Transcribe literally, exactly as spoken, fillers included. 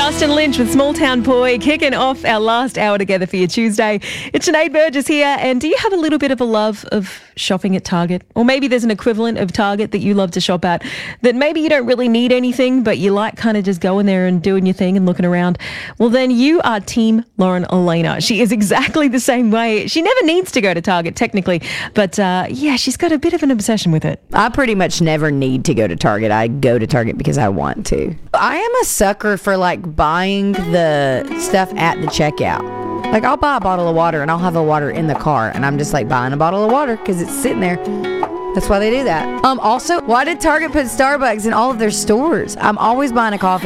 Justin Lynch with Small Town Boy, kicking off our last hour together for your Tuesday. It's Sinead Burgess here, and do you have a little bit of a love of shopping at Target? Or maybe there's an equivalent of Target that you love to shop at, that maybe you don't really need anything, but you like kind of just going there and doing your thing and looking around. Well, then you are Team Lauren Elena. She is exactly the same way. She never needs to go to Target, technically, but uh, yeah, she's got a bit of an obsession with it. I pretty much never need to go to Target. I go to Target because I want to. I am a sucker for like buying the stuff at the checkout. Like I'll buy a bottle of water and I'll have a water in the car and I'm just like buying a bottle of water because it's sitting there. That's why they do that. Um. Also, why did Target put Starbucks in all of their stores? I'm always buying a coffee